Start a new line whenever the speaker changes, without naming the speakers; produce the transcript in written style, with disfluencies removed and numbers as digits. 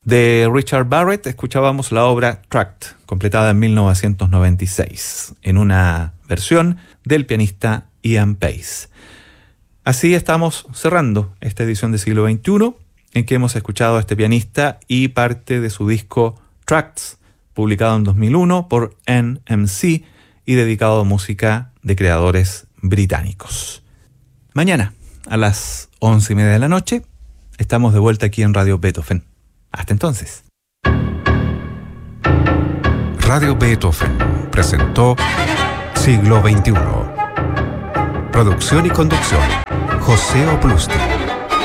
De Richard Barrett escuchábamos la obra Tract, completada en 1996, en una versión del pianista Ian Pace. Así estamos cerrando esta edición de Siglo XXI, en que hemos escuchado a este pianista y parte de su disco Tracts, publicado en 2001 por NMC y dedicado a música de creadores británicos. Mañana, a las 11:30 de la noche, estamos de vuelta aquí en Radio Beethoven. Hasta entonces.
Radio Beethoven presentó Siglo XXI. Producción y conducción, José Oplusti.